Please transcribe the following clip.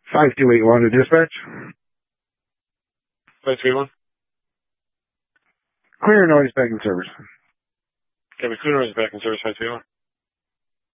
5281 to dispatch. 531. Clear noise back in service. Okay, clear noise back in service 531.